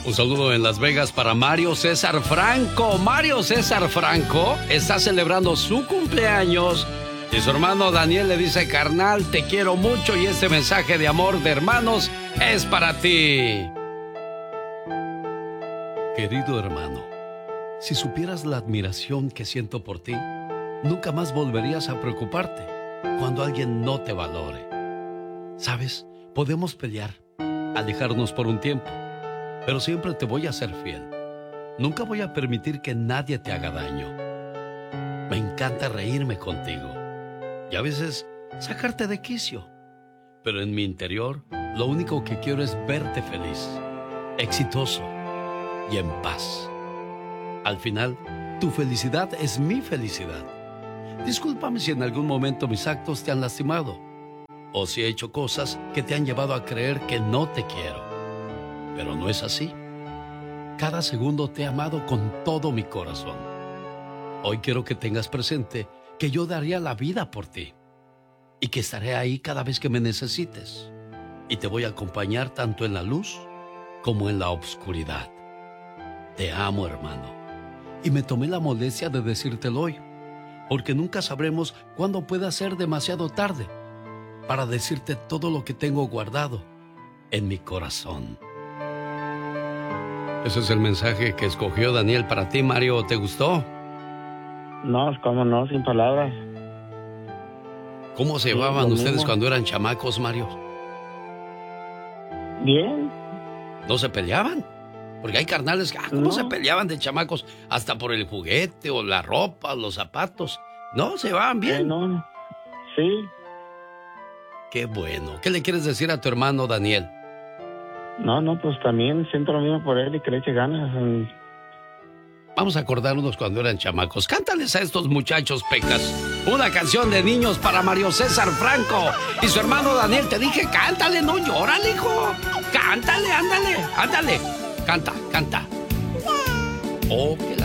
Un saludo en Las Vegas para Mario César Franco. Mario César Franco está celebrando su cumpleaños y su hermano Daniel le dice: carnal, te quiero mucho y este mensaje de amor de hermanos es para ti. Querido hermano, si supieras la admiración que siento por ti, nunca más volverías a preocuparte cuando alguien no te valore. ¿Sabes? Podemos pelear, alejarnos por un tiempo, pero siempre te voy a ser fiel. Nunca voy a permitir que nadie te haga daño. Me encanta reírme contigo y a veces sacarte de quicio. Pero en mi interior, lo único que quiero es verte feliz, exitoso y en paz. Al final, tu felicidad es mi felicidad. Discúlpame si en algún momento mis actos te han lastimado o si he hecho cosas que te han llevado a creer que no te quiero. Pero no es así. Cada segundo te he amado con todo mi corazón. Hoy quiero que tengas presente que yo daría la vida por ti y que estaré ahí cada vez que me necesites. Y te voy a acompañar tanto en la luz como en la oscuridad. Te amo, hermano. Y me tomé la molestia de decírtelo hoy, porque nunca sabremos cuándo pueda ser demasiado tarde para decirte todo lo que tengo guardado en mi corazón. Ese es el mensaje que escogió Daniel para ti, Mario. ¿Te gustó? No, cómo no, sin palabras. ¿Cómo se llevaban ustedes cuando eran chamacos, Mario? Bien. ¿No se peleaban? Porque hay carnales que, ¿cómo se peleaban de chamacos? Hasta por el juguete o la ropa, los zapatos. ¿No? ¿Se llevaban bien? No. Sí. Qué bueno. ¿Qué le quieres decir a tu hermano Daniel? No, pues también siento lo mismo por él y que le eche ganas. Vamos a acordarnos cuando eran chamacos. Cántales a estos muchachos, Pecas, una canción de niños para Mario César Franco y su hermano Daniel. Te dije, cántale, no llórale, hijo. Cántale, ándale. Canta. Oh, qué